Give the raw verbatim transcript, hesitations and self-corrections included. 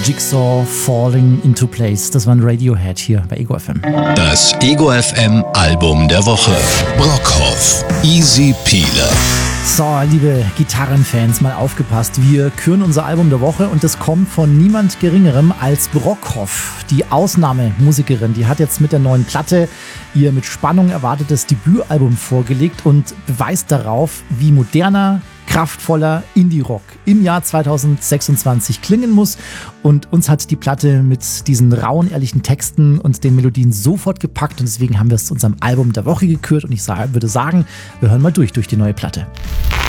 Jigsaw Falling into Place. Das war ein Radiohead hier bei Ego F M. Das Ego F M Album der Woche. Brockhoff, Easy Peeler. So, liebe Gitarrenfans, mal aufgepasst. Wir küren unser Album der Woche und das kommt von niemand Geringerem als Brockhoff. Die Ausnahmemusikerin, die hat jetzt mit der neuen Platte ihr mit Spannung erwartetes Debütalbum vorgelegt und beweist darauf, wie moderner, kraftvoller Indie-Rock im Jahr zweitausendsechsundzwanzig klingen muss. Und uns hat die Platte mit diesen rauen, ehrlichen Texten und den Melodien sofort gepackt. Und deswegen haben wir es zu unserem Album der Woche gekürt. Und ich sage, würde sagen, wir hören mal durch durch die neue Platte.